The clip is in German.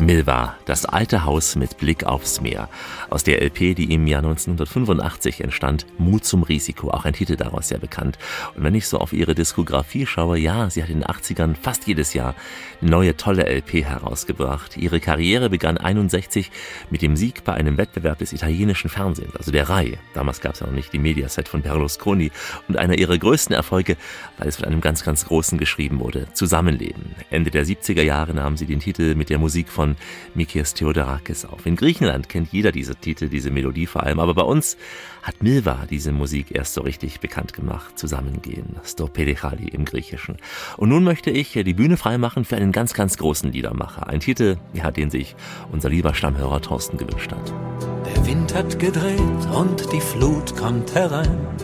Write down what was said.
Milva, das alte Haus mit Blick aufs Meer. Aus der LP, die im Jahr 1985 entstand, Mut zum Risiko, auch ein Titel daraus sehr bekannt. Und wenn ich so auf ihre Diskografie schaue, ja, sie hat in den 80ern fast jedes Jahr eine neue tolle LP herausgebracht. Ihre Karriere begann 61 mit dem Sieg bei einem Wettbewerb des italienischen Fernsehens, also der RAI. Damals gab es ja noch nicht die Mediaset von Berlusconi. Und einer ihrer größten Erfolge, weil es von einem ganz, ganz Großen geschrieben wurde, Zusammenleben. Ende der 70er Jahre nahm sie den Titel mit der Musik von Mikis Theodorakis auf. In Griechenland kennt jeder diese Titel, diese Melodie vor allem, aber bei uns hat Milva diese Musik erst so richtig bekannt gemacht. Zusammengehen, Sto Pedechali im Griechischen. Und nun möchte ich die Bühne freimachen für einen ganz, ganz großen Liedermacher. Ein Titel, ja, den sich unser lieber Stammhörer Thorsten gewünscht hat. Der Wind hat gedreht und die Flut kommt herein.